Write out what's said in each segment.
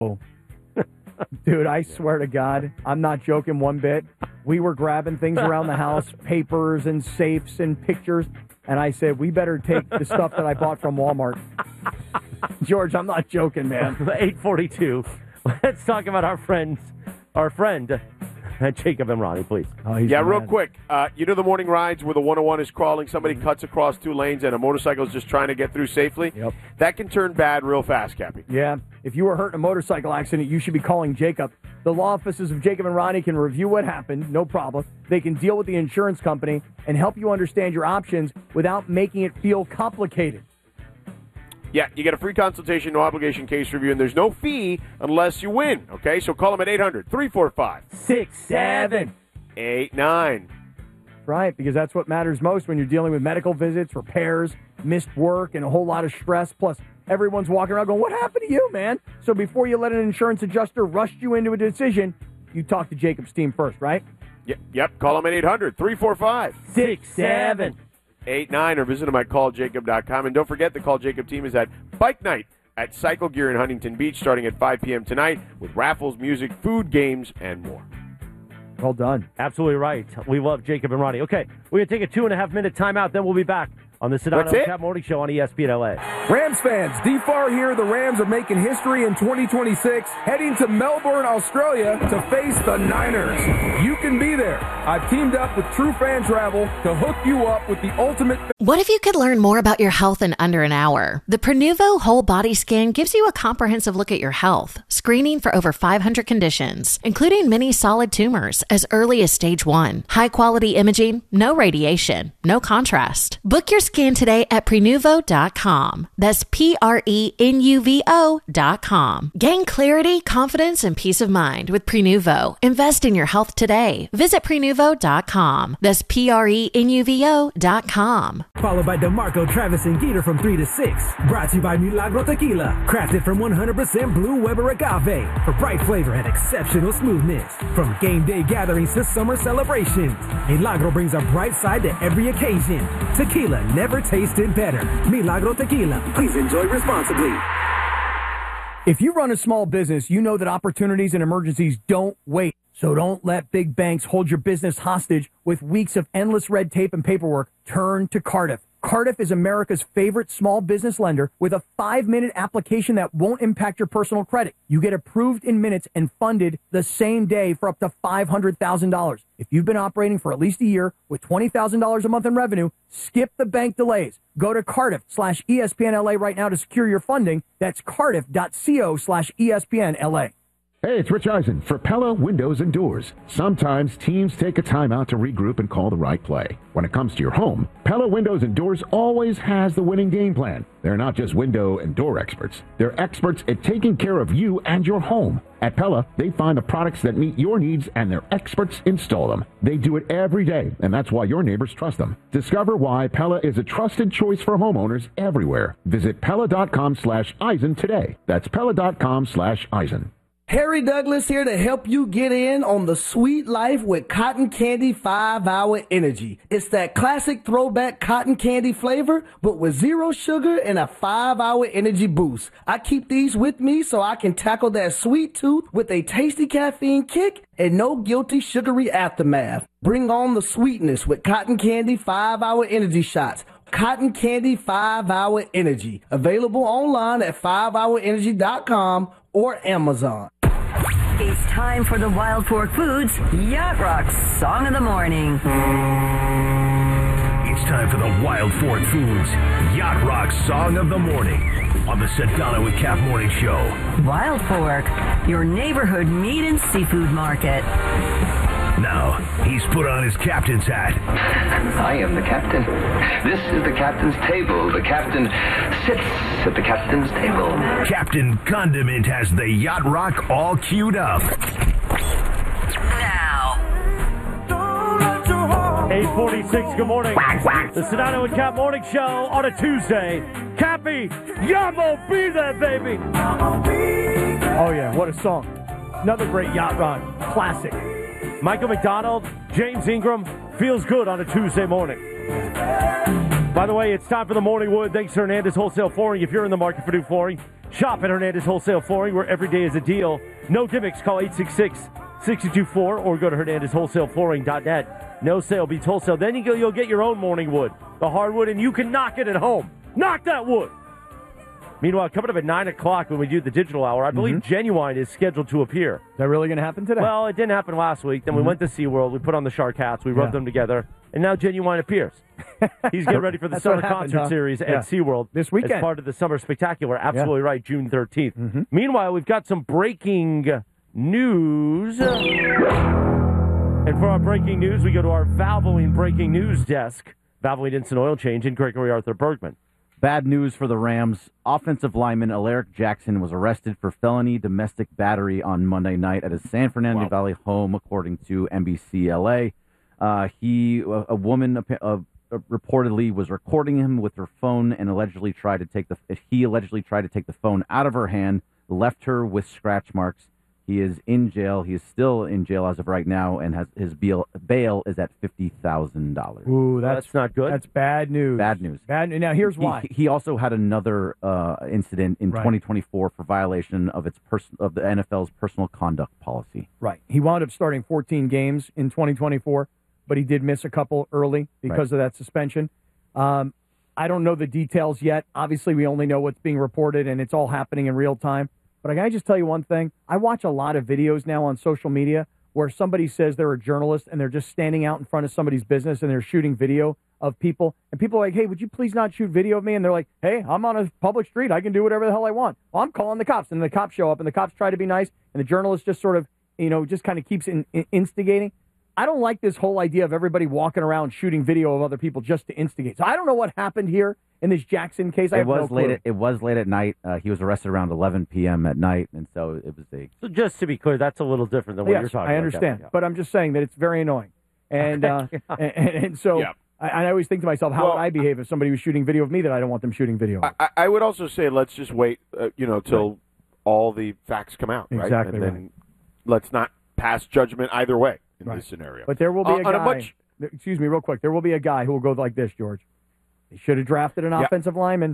Oh. Dude, I swear to God, I'm not joking one bit. We were grabbing things around the house, papers and safes and pictures, and I said, we better take the stuff that I bought from Walmart. George, I'm not joking, man. 8:42. Let's talk about our friend, Jacob and Ronnie, please. Oh, real quick. You know the morning rides where the 101 is crawling, somebody cuts across two lanes, and a motorcycle is just trying to get through safely? Yep. That can turn bad real fast, Cappy. Yeah. If you were hurt in a motorcycle accident, you should be calling Jacob. The law offices of Jacob and Ronnie can review what happened, no problem. They can deal with the insurance company and help you understand your options without making it feel complicated. Yeah, you get a free consultation, no obligation case review, and there's no fee unless you win, okay? So call them at 800-345-6789. Right, because that's what matters most when you're dealing with medical visits, repairs, missed work, and a whole lot of stress. Plus, everyone's walking around going, what happened to you, man? So before you let an insurance adjuster rush you into a decision, you talk to Jacob's team first, right? Yep. Call them at 800-345-6789 or visit them at calljacob.com. And don't forget, the Call Jacob team is at Bike Night at Cycle Gear in Huntington Beach starting at 5 p.m. tonight with raffles, music, food, games, and more. Well done. Absolutely right. We love Jacob and Ronnie. Okay, we're going to take a 2.5-minute timeout, then we'll be back on the Sedano and Cap Morning Show on ESPN LA. Rams fans, D-Far here. The Rams are making history in 2026, heading to Melbourne, Australia to face the Niners. You can be there. I've teamed up with True Fan Travel to hook you up with the ultimate... What if you could learn more about your health in under an hour? The Prenuvo Whole Body Scan gives you a comprehensive look at your health, screening for over 500 conditions, including many solid tumors as early as stage 1. High-quality imaging, no radiation, no contrast. Book your scan today at Prenuvo.com. That's Prenuvo.com. Gain clarity, confidence, and peace of mind with Prenuvo. Invest in your health today. Visit Prenuvo.com. That's Prenuvo.com. Followed by DeMarco, Travis, and Geeter from 3 to 6. Brought to you by Milagro Tequila. Crafted from 100% blue Weber agave for bright flavor and exceptional smoothness. From game day gatherings to summer celebrations, Milagro brings a bright side to every occasion. Tequila never tasted better. Milagro Tequila. Please enjoy responsibly. If you run a small business, you know that opportunities and emergencies don't wait. So don't let big banks hold your business hostage with weeks of endless red tape and paperwork. Turn to Cardiff. Cardiff is America's favorite small business lender with a 5-minute application that won't impact your personal credit. You get approved in minutes and funded the same day for up to $500,000. If you've been operating for at least a year with $20,000 a month in revenue, skip the bank delays. Go to Cardiff/ESPNLA right now to secure your funding. That's Cardiff.co/ESPNLA. Hey, it's Rich Eisen for Pella Windows and Doors. Sometimes teams take a timeout to regroup and call the right play. When it comes to your home, Pella Windows and Doors always has the winning game plan. They're not just window and door experts. They're experts at taking care of you and your home. At Pella, they find the products that meet your needs and their experts install them. They do it every day, and that's why your neighbors trust them. Discover why Pella is a trusted choice for homeowners everywhere. Visit Pella.com/Eisen today. That's Pella.com/Eisen. Harry Douglas here to help you get in on the sweet life with Cotton Candy 5-Hour Energy. It's that classic throwback cotton candy flavor, but with 0 sugar and a 5-hour energy boost. I keep these with me so I can tackle that sweet tooth with a tasty caffeine kick and no guilty sugary aftermath. Bring on the sweetness with Cotton Candy 5-Hour Energy shots. Cotton Candy 5-Hour Energy. Available online at 5hourenergy.com or Amazon. It's time for the Wild Fork Foods Yacht Rock Song of the Morning. It's time for the Wild Fork Foods Yacht Rock Song of the Morning on the Sedano with Cap Morning Show. Wild Fork, your neighborhood meat and seafood market. Now, he's put on his captain's hat. I am the captain. This is the captain's table. The captain sits at the captain's table. Captain Condiment has the Yacht Rock all queued up. Now. 8:46, good morning. The Sedano and Cap Morning Show on a Tuesday. Cappy, Yamo, be there, baby. Oh, yeah, what a song. Another great Yacht Rock classic. Michael McDonald, James Ingram, feels good on a Tuesday morning. By the way, it's time for the Morning Wood. Thanks to Hernandez Wholesale Flooring. If you're in the market for new flooring, shop at Hernandez Wholesale Flooring, where every day is a deal. No gimmicks. Call 866-624 or go to HernandezWholesaleFlooring.net. No sale beats wholesale. Then you'll get your own Morning Wood, the hardwood, and you can knock it at home. Knock that wood. Meanwhile, coming up at 9 o'clock when we do the digital hour, I believe Genuine is scheduled to appear. Is that really going to happen today? Well, it didn't happen last week. Then we went to SeaWorld. We put on the shark hats. We rubbed them together. And now Genuine appears. He's getting ready for the summer concert series at SeaWorld. This weekend. As part of the Summer Spectacular. Absolutely right, June 13th. Meanwhile, we've got some breaking news. And for our breaking news, we go to our Valvoline breaking news desk. Valvoline Instant Oil Change in Gregory Arthur Bergman. Bad news for the Rams. Offensive lineman Alaric Jackson was arrested for felony domestic battery on Monday night at his San Fernando Valley home, according to NBC LA. A woman reportedly was recording him with her phone and allegedly tried to take the phone out of her hand, left her with scratch marks. He is in jail. He is still in jail as of right now, and his bail is at $50,000. Ooh, that's not good. That's bad news. Bad news. Now, here's why. He also had another incident in 2024 for violation of the NFL's personal conduct policy. Right. He wound up starting 14 games in 2024, but he did miss a couple early because of that suspension. I don't know the details yet. Obviously, we only know what's being reported, and it's all happening in real time. But I got to just tell you one thing. I watch a lot of videos now on social media where somebody says they're a journalist and they're just standing out in front of somebody's business and they're shooting video of people. And people are like, hey, would you please not shoot video of me? And they're like, hey, I'm on a public street. I can do whatever the hell I want. Well, I'm calling the cops. And the cops show up and the cops try to be nice. And the journalist just sort of, just kind of keeps instigating. I don't like this whole idea of everybody walking around shooting video of other people just to instigate. So I don't know what happened here in this Jackson case. It was late at night. He was arrested around 11 p.m. at night, and so it was So just to be clear, that's a little different than what you're talking about. I understand, but I'm just saying that it's very annoying. And and so I always think to myself, how would I behave if somebody was shooting video of me that I don't want them shooting video of? I would also say let's just wait, till all the facts come out, right? Exactly, and then let's not pass judgment either way in this scenario. But there will be a guy. Excuse me, real quick. There will be a guy who will go like this, George. They should have drafted an offensive lineman.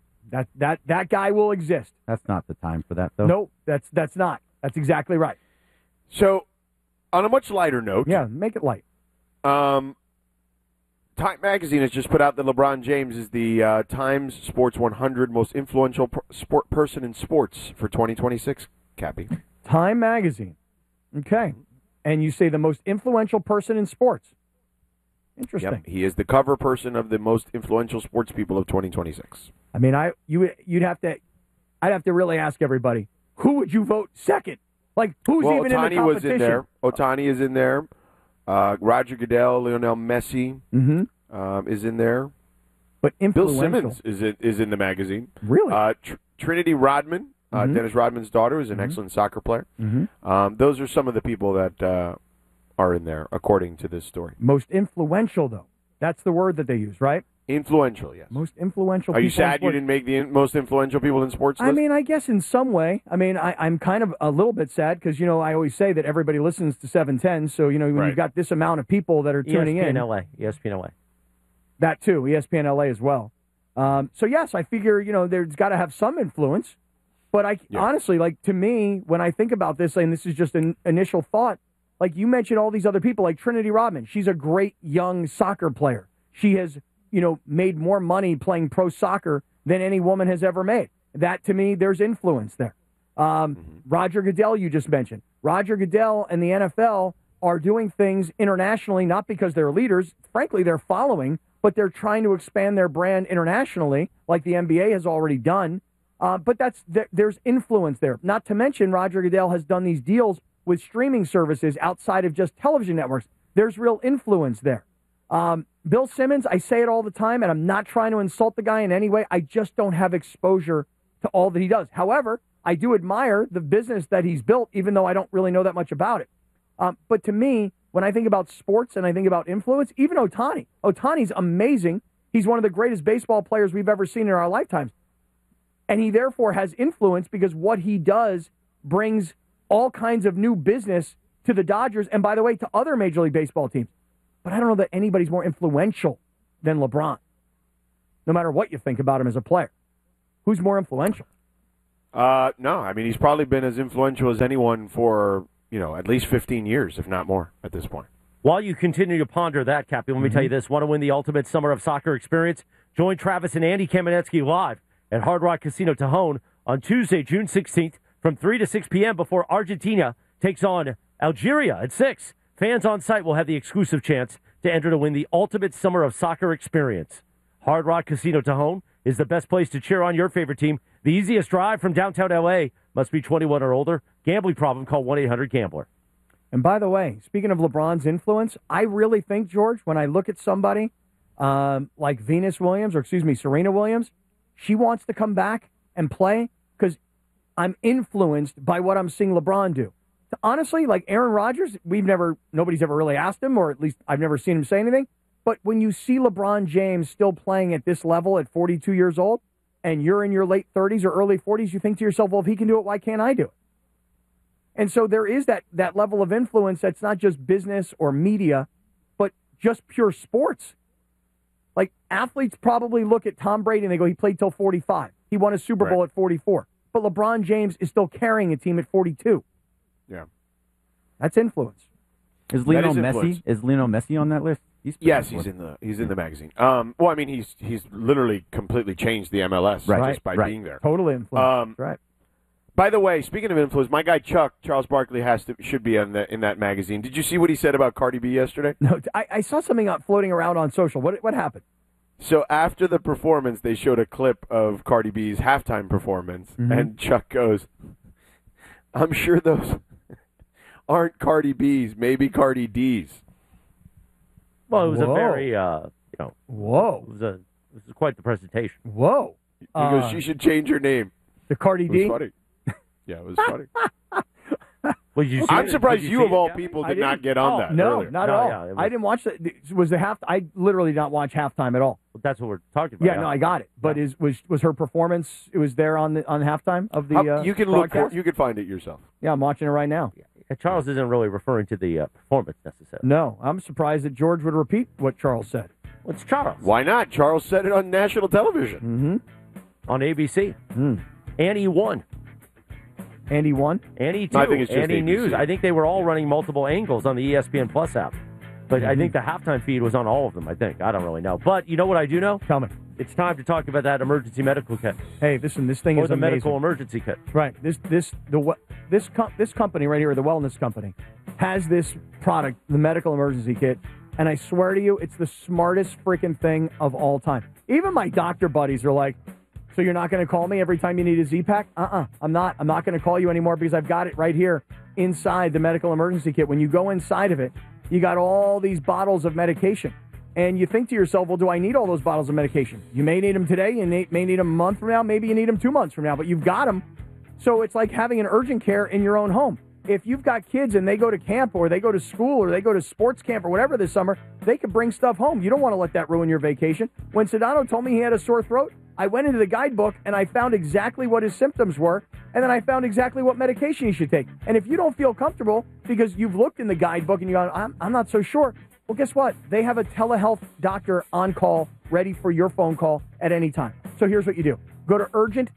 That guy will exist. That's not the time for that, though. No, that's not. That's exactly right. So, on a much lighter note, make it light. Time Magazine has just put out that LeBron James is the Times Sports 100 most influential person in sports for 2026. Cappy. Time Magazine. Okay, and you say the most influential person in sports. Interesting. Yep. He is the cover person of the most influential sports people of 2026. I mean, I'd have to really ask everybody, who would you vote second? Like, who's even in the competition? Was in there. Ohtani is in there. Roger Goodell, Lionel Messi is in there. But Bill Simmons is in the magazine. Really? Trinity Rodman, Dennis Rodman's daughter, is an excellent soccer player. Those are some of the people that are in there, according to this story. Most influential, though. That's the word that they use, right? Influential, yes. Most influential. Are you sad you didn't make the most influential people in sports list? I mean, I guess in some way. I mean, I'm kind of a little bit sad because, I always say that everybody listens to 710. So, when you've got this amount of people that are tuning in. ESPN LA. That too, ESPN LA as well. So, yes, I figure, there's got to have some influence. But honestly, to me, when I think about this, and this is just an initial thought, like you mentioned all these other people, like Trinity Rodman. She's a great young soccer player. She has, made more money playing pro soccer than any woman has ever made. That, to me, there's influence there. Roger Goodell, you just mentioned. Roger Goodell and the NFL are doing things internationally, not because they're leaders. Frankly, they're following, but they're trying to expand their brand internationally, like the NBA has already done. But there's influence there. Not to mention, Roger Goodell has done these deals with streaming services outside of just television networks. There's real influence there. Bill Simmons, I say it all the time, and I'm not trying to insult the guy in any way. I just don't have exposure to all that he does. However, I do admire the business that he's built, even though I don't really know that much about it. But to me, when I think about sports and I think about influence, even Ohtani's amazing. He's one of the greatest baseball players we've ever seen in our lifetimes. And he therefore has influence because what he does brings all kinds of new business to the Dodgers and, by the way, to other Major League Baseball teams. But I don't know that anybody's more influential than LeBron. no matter what you think about him as a player. Who's more influential? No, I mean, he's probably been as influential as anyone for, at least 15 years, if not more, at this point. While you continue to ponder that, Cappy, let me tell you this. Want to win the ultimate summer of soccer experience? Join Travis and Andy Kamenetsky live at Hard Rock Casino Tejon on Tuesday, June 16th from 3 to 6 p.m. before Argentina takes on Algeria at 6. Fans on site will have the exclusive chance to enter to win the ultimate summer of soccer experience. Hard Rock Casino Tejon is the best place to cheer on your favorite team. The easiest drive from downtown L.A. Must be 21 or older. Gambling problem, call 1-800-GAMBLER. And by the way, speaking of LeBron's influence, I really think, George, when I look at somebody like Serena Williams, she wants to come back and play because I'm influenced by what I'm seeing LeBron do. Honestly, like Aaron Rodgers, nobody's ever really asked him, or at least I've never seen him say anything. But when you see LeBron James still playing at this level at 42 years old, and you're in your late 30s or early 40s, you think to yourself, well, if he can do it, why can't I do it? And so there is that level of influence that's not just business or media, but just pure sports. Like athletes probably look at Tom Brady and they go, he played till 45. He won a Super Bowl at 44. But LeBron James is still carrying a team at 42. Yeah. That's influence. Is Lionel Messi on that list? He's in the magazine. Well, I mean, he's literally completely changed the MLS just by being there. Totally influenced. Right. By the way, speaking of influence, my guy Chuck Charles Barkley should be in that magazine. Did you see what he said about Cardi B yesterday? No, I saw something floating around on social. What happened? So after the performance, they showed a clip of Cardi B's halftime performance, and Chuck goes, "I'm sure those aren't Cardi B's, maybe Cardi D's." Well, it was a very, Whoa. It was quite the presentation. Whoa. He goes, she should change her name. The Cardi D? It was funny. Yeah, it was funny. Well, I'm surprised you of all people did not get on that. No, earlier. not at all. Yeah, I didn't watch that. Was the half? I literally did not watch halftime at all. Well, that's what we're talking about. Yeah, no, I got it. But was her performance? It was there on halftime of the. You can broadcast? you can find it yourself. Yeah, I'm watching it right now. Yeah, Charles isn't really referring to the performance necessarily. No, I'm surprised that George would repeat what Charles said. What's Charles? Why not? Charles said it on national television. On ABC. Annie won. Andy won? Annie too. I think it's just Annie ABC. News. I think they were all running multiple angles on the ESPN Plus app. But I think the halftime feed was on all of them, I think. I don't really know. But you know what I do know? Tell me. It's time to talk about that emergency medical kit. Hey, listen, this thing or is the amazing. medical emergency kit. Right. This company right here, the wellness company, has this product, the medical emergency kit, and I swear to you, it's the smartest freaking thing of all time. Even my doctor buddies are like, so you're not going to call me every time you need a Z-Pack? I'm not. I'm not going to call you anymore because I've got it right here inside the medical emergency kit. When you go inside of it, you got all these bottles of medication. And you think to yourself, well, do I need all those bottles of medication? You may need them today. You may need them a month from now. Maybe you need them 2 months from now. But you've got them. So it's like having an urgent care in your own home. If you've got kids and they go to camp or they go to school or they go to sports camp or whatever this summer, they could bring stuff home. You don't want to let that ruin your vacation. When Sedano told me he had a sore throat, I went into the guidebook and I found exactly what his symptoms were, and then I found exactly what medication he should take. And if you don't feel comfortable because you've looked in the guidebook and you go, I'm not so sure, well, guess what? They have a telehealth doctor on call ready for your phone call at any time. So here's what you do. Go to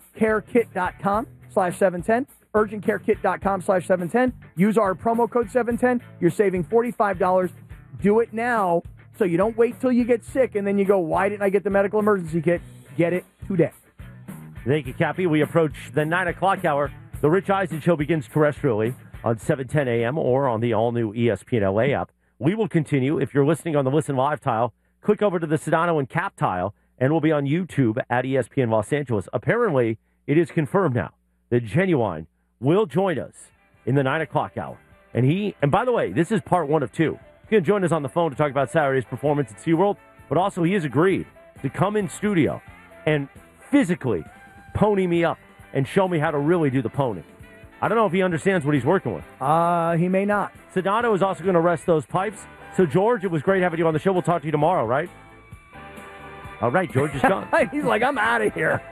urgentcarekit.com/710, urgentcarekit.com/710. Use our promo code 710. You're saving $45. Do it now so you don't wait till you get sick and then you go, why didn't I get the medical emergency kit? Get it today. Thank you, Cappy. We approach the 9 o'clock hour. The Rich Eisen Show begins terrestrially on 710 a.m. or on the all-new ESPN LA app. We will continue. If you're listening on the Listen Live tile, click over to the Sedano and Cap tile, and we'll be on YouTube at ESPN Los Angeles. Apparently, it is confirmed now that Genuine will join us in the 9 o'clock hour. And by the way, this is part 1 of 2. He's going to join us on the phone to talk about Saturday's performance at SeaWorld, but also he has agreed to come in studio and physically pony me up and show me how to really do the pony. I don't know if he understands what he's working with. He may not. Sedano is also going to rest those pipes. So, George, it was great having you on the show. We'll talk to you tomorrow, right? All right, George is gone. He's like, I'm out of here.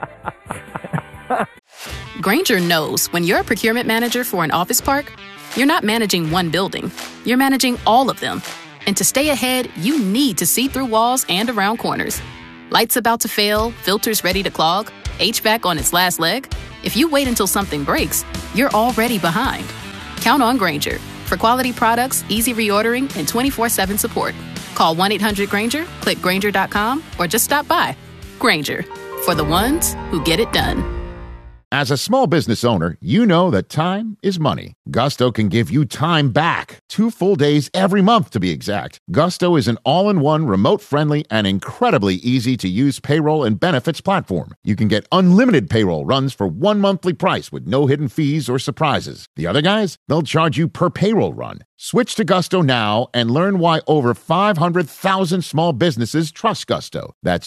Grainger knows when you're a procurement manager for an office park, you're not managing one building. You're managing all of them. And to stay ahead, you need to see through walls and around corners. Lights about to fail, filters ready to clog, HVAC on its last leg? If you wait until something breaks, you're already behind. Count on Grainger for quality products, easy reordering, and 24/7 support. Call 1-800-GRAINGER, click Grainger.com, or just stop by. Grainger, for the ones who get it done. As a small business owner, you know that time is money. Gusto can give you time back. 2 full days every month, to be exact. Gusto is an all-in-one, remote-friendly, and incredibly easy-to-use payroll and benefits platform. You can get unlimited payroll runs for one monthly price with no hidden fees or surprises. The other guys, they'll charge you per payroll run. Switch to Gusto now and learn why over 500,000 small businesses trust Gusto. That's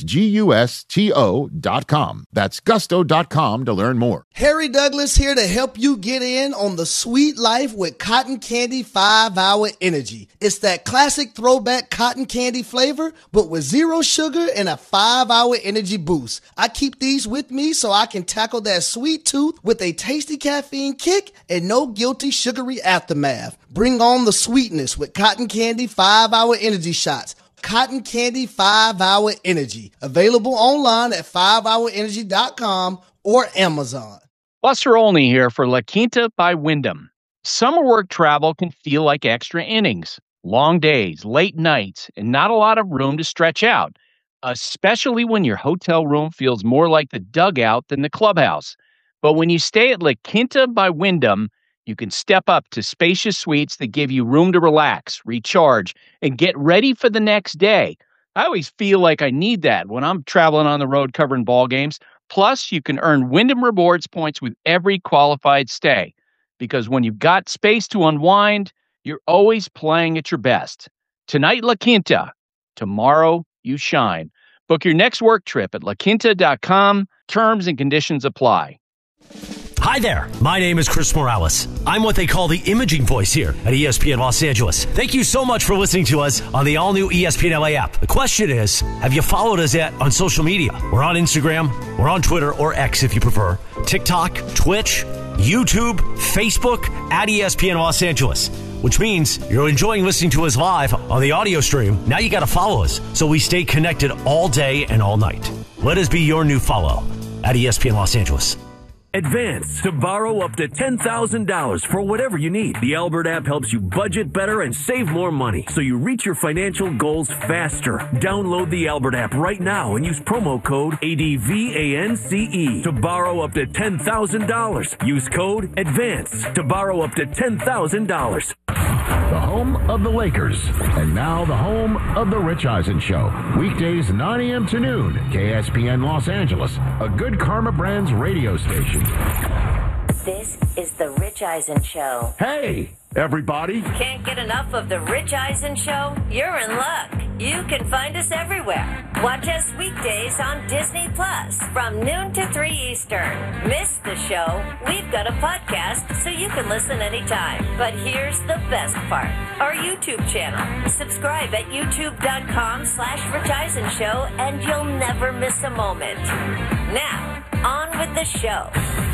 GUSTO.com. That's gusto.com to learn more. Harry Douglas here to help you get in on the sweet life with Cotton Candy 5-Hour Energy. It's that classic throwback cotton candy flavor, but with 0 sugar and a 5-hour energy boost. I keep these with me so I can tackle that sweet tooth with a tasty caffeine kick and no guilty sugary aftermath. Bring on the sweetness with Cotton Candy 5-Hour Energy Shots. Cotton Candy 5-Hour Energy. Available online at 5hourenergy.com or Amazon. Buster Olney here for La Quinta by Wyndham. Summer work travel can feel like extra innings. Long days, late nights, and not a lot of room to stretch out, especially when your hotel room feels more like the dugout than the clubhouse. But when you stay at La Quinta by Wyndham, you can step up to spacious suites that give you room to relax, recharge, and get ready for the next day. I always feel like I need that when I'm traveling on the road covering ball games. Plus, you can earn Wyndham Rewards points with every qualified stay. Because when you've got space to unwind, you're always playing at your best. Tonight, La Quinta. Tomorrow, you shine. Book your next work trip at laquinta.com. Terms and conditions apply. Hi there, my name is Chris Morales. I'm what they call the imaging voice here at ESPN Los Angeles. Thank you so much for listening to us on the all-new ESPN LA app. The question is, have you followed us yet on social media? We're on Instagram, we're on Twitter, or X if you prefer, TikTok, Twitch, YouTube, Facebook, at ESPN Los Angeles. Which means you're enjoying listening to us live on the audio stream. Now you got to follow us so we stay connected all day and all night. Let us be your new follow at ESPN Los Angeles. Advance to borrow up to $10,000 for whatever you need. The Albert app helps you budget better and save more money so you reach your financial goals faster. Download the Albert app right now and use promo code ADVANCE to borrow up to $10,000. Use code ADVANCE to borrow up to $10,000. The home of the Lakers, and now the home of the Rich Eisen Show. Weekdays 9 a.m. to noon, KSPN Los Angeles, a Good Karma Brands radio station. This is the Rich Eisen Show. Hey, everybody. Can't get enough of the Rich Eisen Show? You're in luck. You can find us everywhere. Watch us weekdays on Disney Plus from noon to 3 Eastern. Miss the show? We've got a podcast so you can listen anytime. But here's the best part. Our YouTube channel. Subscribe at youtube.com/Rich Eisen Show and you'll never miss a moment. Now, on with the show.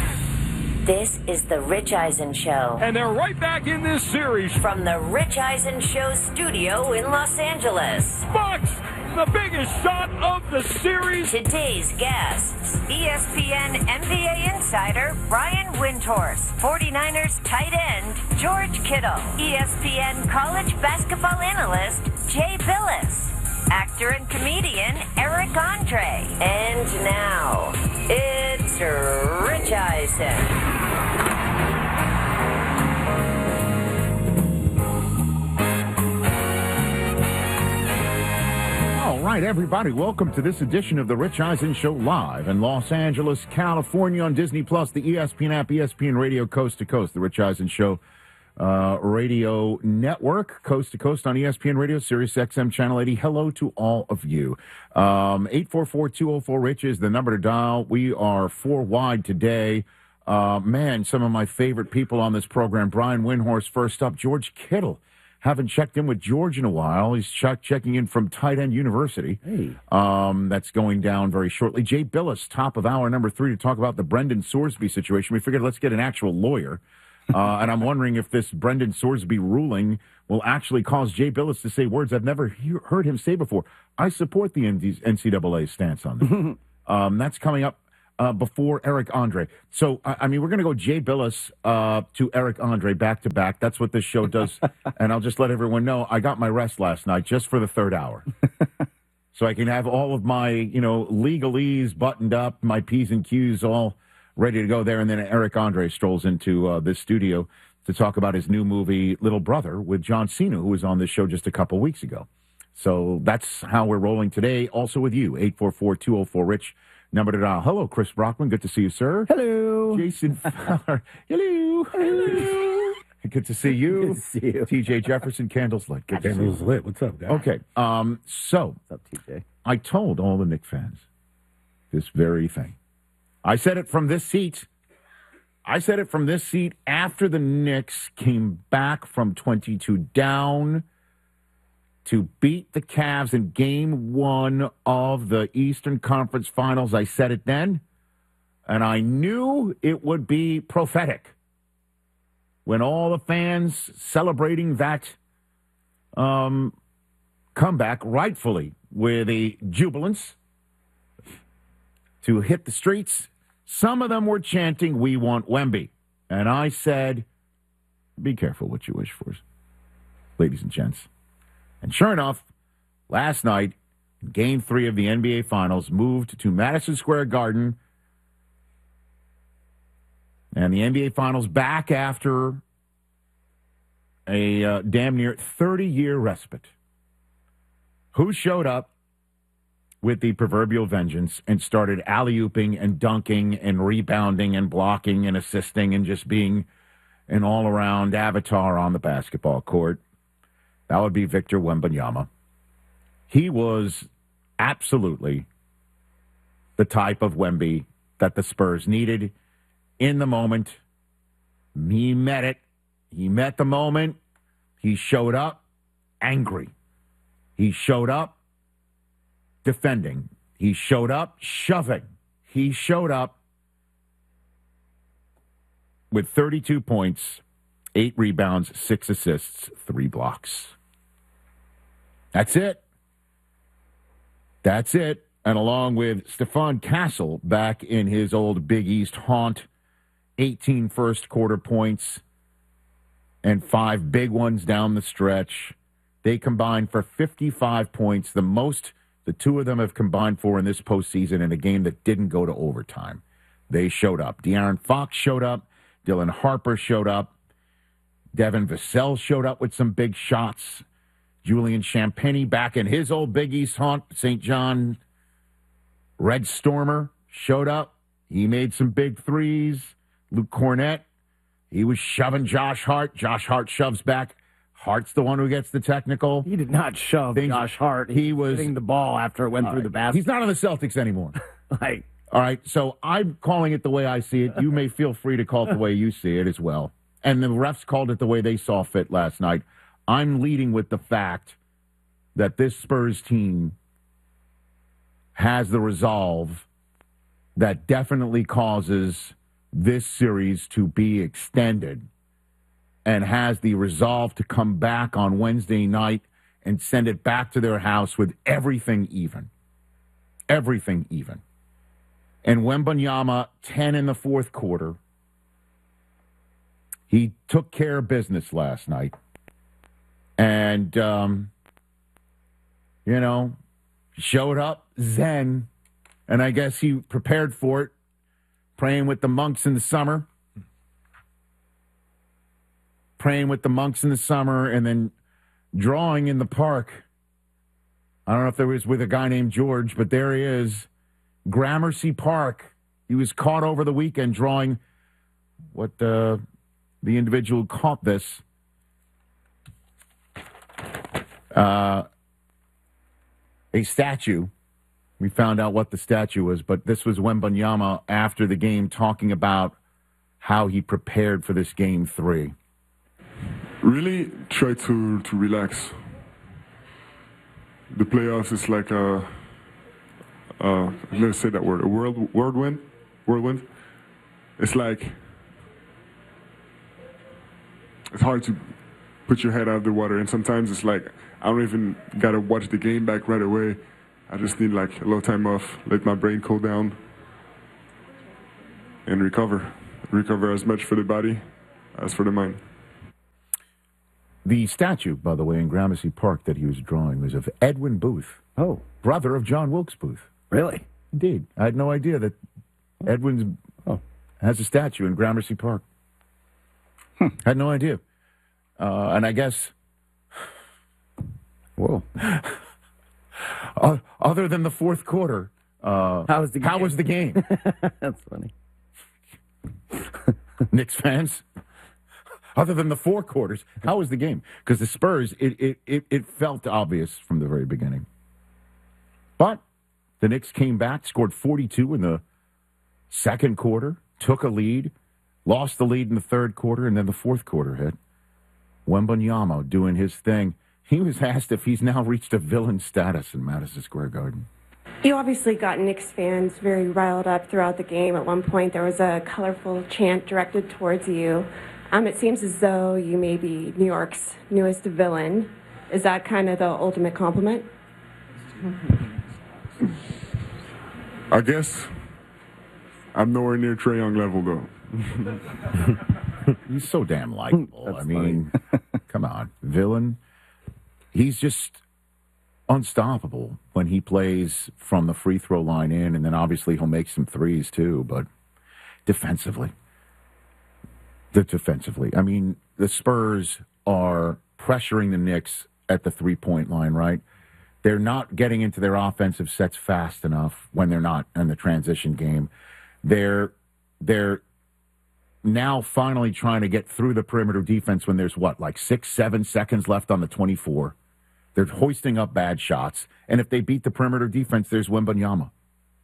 This is the Rich Eisen Show. And they're right back in this series. From the Rich Eisen Show studio in Los Angeles. Fox, the biggest shot of the series. Today's guests, ESPN NBA insider Brian Windhorst, 49ers tight end George Kittle, ESPN college basketball analyst Jay Billis, actor and comedian Eric Andre. And now, it's Rich Eisen. All right, everybody, welcome to this edition of the Rich Eisen Show live in Los Angeles, California on Disney Plus, the ESPN app, ESPN Radio, coast to coast, the Rich Eisen Show radio network, coast to coast on ESPN Radio, Sirius XM Channel 80. Hello to all of you. 844-204-RICH is the number to dial. We are 4 wide today. Man, some of my favorite people on this program. Brian Windhorst first up. George Kittle. Haven't checked in with George in a while. He's checking in from Tight End University. Hey. That's going down very shortly. Jay Billis, top of hour number 3, to talk about the Brendan Sorsby situation. We figured let's get an actual lawyer And I'm wondering if this Brendan Sorsby ruling will actually cause Jay Billis to say words I've never heard him say before. I support the NCAA stance on this. That's coming up before Eric Andre. So, I mean, we're going to go Jay Billis to Eric Andre back to back. That's what this show does. And I'll just let everyone know I got my rest last night just for the third hour. So I can have all of my, legalese buttoned up, my P's and Q's all ready to go there. And then Eric Andre strolls into this studio to talk about his new movie, Little Brother, with John Cena, who was on this show just a couple weeks ago. So that's how we're rolling today. Also with you, 844-204-RICH, number to dial. Hello, Chris Brockman. Good to see you, sir. Hello. Jason Fowler. Hello. Hello. Good to see you. Good to see you. TJ Jefferson, Candles Lit. Good to see Candles you. Lit. What's up, guys? Okay. So, what's up, TJ? I told all the Knicks fans this very thing. I said it from this seat. After the Knicks came back from 22 down to beat the Cavs in Game 1 of the Eastern Conference Finals. I said it then, and I knew it would be prophetic. When all the fans celebrating that comeback, rightfully, with a jubilance to hit the streets, some of them were chanting, "We want Wemby." And I said, be careful what you wish for, ladies and gents. And sure enough, last night, Game 3 of the NBA Finals moved to Madison Square Garden. And the NBA Finals back after a damn near 30-year respite. Who showed up with the proverbial vengeance and started alley-ooping and dunking and rebounding and blocking and assisting and just being an all-around avatar on the basketball court? That would be Victor Wembanyama. He was absolutely the type of Wemby that the Spurs needed in the moment. He met it. He met the moment. He showed up angry. He showed up defending. He showed up shoving. He showed up with 32 points, 8 rebounds, 6 assists, 3 blocks. That's it. That's it. And along with Stephon Castle back in his old Big East haunt, 18 first quarter points and 5 big ones down the stretch. They combined for 55 points, the most the two of them have combined for in this postseason in a game that didn't go to overtime. They showed up. De'Aaron Fox showed up. Dylan Harper showed up. Devin Vassell showed up with some big shots. Julian Champagnie back in his old Big East haunt, St. John. Red Stormer showed up. He made some big threes. Luke Cornett, he was shoving Josh Hart. Josh Hart shoves back. Hart's the one who gets the technical. He did not shove Josh Hart. He was hitting the ball after it went through the basket. He's not on the Celtics anymore. Like, all right, so I'm calling it the way I see it. You may feel free to call it the way you see it as well. And the refs called it the way they saw fit last night. I'm leading with the fact that this Spurs team has the resolve that definitely causes this series to be extended and has the resolve to come back on Wednesday night and send it back to their house with everything even. Everything even. And Wembanyama, 10 in the fourth quarter. He took care of business last night. And, showed up zen. And I guess he prepared for it, praying with the monks in the summer. And then drawing in the park. I don't know if there was with a guy named George, but there he is. Gramercy Park. He was caught over the weekend drawing what the individual caught this. A statue. We found out what the statue was, but this was Wembanyama after the game talking about how he prepared for this Game 3. Really try to relax. The playoffs is like let's say that word, a whirlwind. It's like it's hard to put your head out of the water. And sometimes it's like I don't even gotta watch the game back right away. I just need like a little time off, let my brain cool down, and recover. Recover as much for the body as for the mind. The statue, by the way, in Gramercy Park that he was drawing was of Edwin Booth. Oh. Brother of John Wilkes Booth. Really? Indeed. I had no idea that Edwin has a statue in Gramercy Park. Had no idea. And I guess... Whoa. Other than the fourth quarter, how was the game? That's funny. Knicks fans, other than the four quarters, how was the game? Because the Spurs, it felt obvious from the very beginning. But the Knicks came back, scored 42 in the second quarter, took a lead, lost the lead in the third quarter, and then the fourth quarter hit. Wembanyama doing his thing. He was asked if he's now reached a villain status in Madison Square Garden. You obviously got Knicks fans very riled up throughout the game. At one point, there was a colorful chant directed towards you. It seems as though you may be New York's newest villain. Is that kind of the ultimate compliment? I guess I'm nowhere near Trae Young level, though. He's so damn likable. I mean, come on. Villain. He's just unstoppable when he plays from the free throw line in, and then obviously he'll make some threes too, but defensively. I mean, the Spurs are pressuring the Knicks at the three-point line, right? They're not getting into their offensive sets fast enough when they're not in the transition game. They're now finally trying to get through the perimeter defense when there's, 6-7 seconds left on the 24. They're hoisting up bad shots. And if they beat the perimeter defense, there's Wembanyama.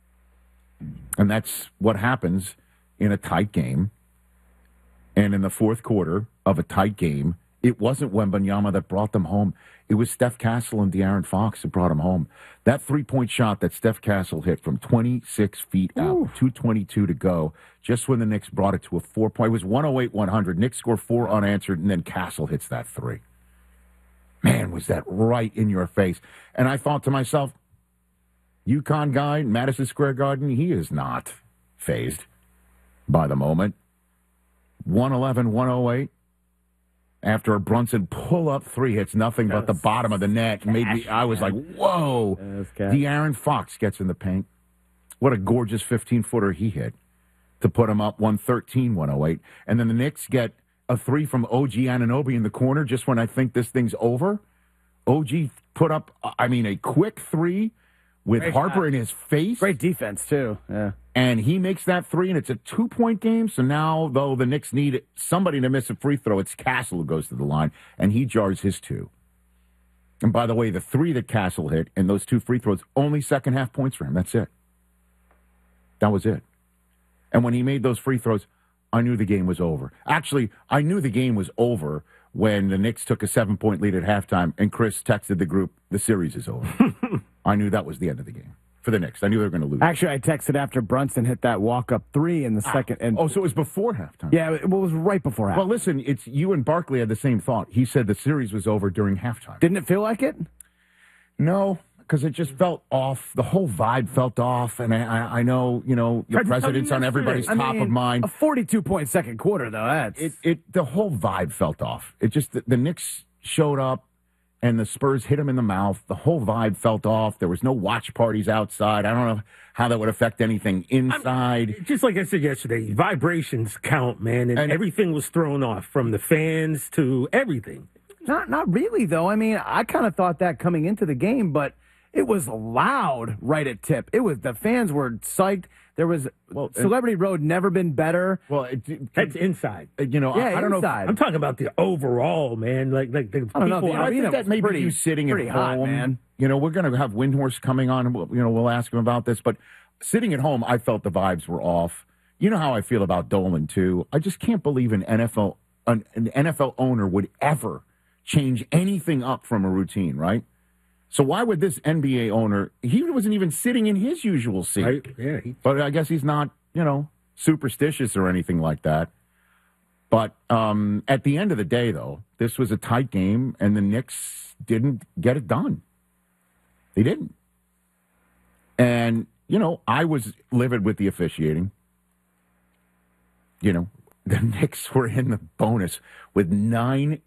And that's what happens in a tight game. And in the fourth quarter of a tight game, it wasn't Wembanyama that brought them home. It was Steph Castle and De'Aaron Fox that brought them home. That three-point shot that Steph Castle hit from 26 feet out, 2:22 to go, just when the Knicks brought it to a 4-point. It was 108-100. Knicks score 4 unanswered, and then Castle hits that three. Man, was that right in your face. And I thought to myself, UConn guy, Madison Square Garden, he is not fazed by the moment. 111-108. After a Brunson pull-up three hits nothing but the bottom of the net. I was like, whoa. De'Aaron Fox gets in the paint. What a gorgeous 15-footer he hit to put him up 113-108. And then the Knicks get a three from OG Anunoby in the corner just when I think this thing's over. OG put up, a quick three with Great Harper shot. in his face. Great defense, too. Yeah. And he makes that three, and it's a 2-point game. So now, though, the Knicks need somebody to miss a free throw. It's Castle who goes to the line, and he jars his two. And by the way, the three that Castle hit and those 2 free throws, only second-half points for him. That's it. That was it. And when he made those free throws, I knew the game was over. Actually, I knew the game was over when the Knicks took a 7-point lead at halftime, and Chris texted the group, the series is over. I knew that was the end of the game for the Knicks. I knew they were going to lose. Actually, I texted after Brunson hit that walk-up three in the second. And so it was before halftime. Yeah, it was right before halftime. Well, listen, it's you and Barkley had the same thought. He said the series was over during halftime. Didn't it feel like it? No, because it just felt off. The whole vibe felt off, and I know, the president's on everybody's top of mind. A 42-point second quarter, though. That's the whole vibe felt off. It just the Knicks showed up, and the Spurs hit him in the mouth. The whole vibe felt off. There was no watch parties outside. I don't know how that would affect anything inside. Just like I said yesterday, vibrations count, man, and everything was thrown off, from the fans to everything. Not really, though. I kind of thought that coming into the game, but it was loud right at tip. The fans were psyched. There was Celebrity Road never been better. Well, that's inside. I don't know. I'm talking about the overall, man. Like the I don't know. people. I think that maybe you sitting at home, hot, man. We're going to have Windhorse coming on, and we'll ask him about this. But sitting at home, I felt the vibes were off. You know how I feel about Dolan too. I just can't believe an NFL owner would ever change anything up from a routine, right? So why would this NBA owner, he wasn't even sitting in his usual seat. Right? Yeah. But I guess he's not, superstitious or anything like that. But at the end of the day, though, this was a tight game, and the Knicks didn't get it done. They didn't. And, I was livid with the officiating. The Knicks were in the bonus with 9